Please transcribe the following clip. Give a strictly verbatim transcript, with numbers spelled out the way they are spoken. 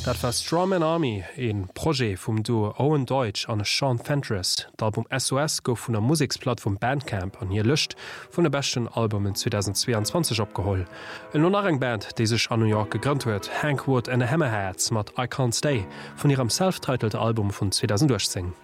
Dat war Strawman Army, en Projekt vum Duo Owen Deutsch an Sean Fentress. D'Album S O S gouf vun der Musiksplattform Bandcamp an hier Lëcht vun der besten Albumen zweitausendzweiundzwanzig opgeholl. E non-Areng Band, déi sech an New York gegrünnnt huet, Hank Wood and the Hammerheads mat I Can't Stay vun ihrem self-titled Album vun zweitausendsechzehn.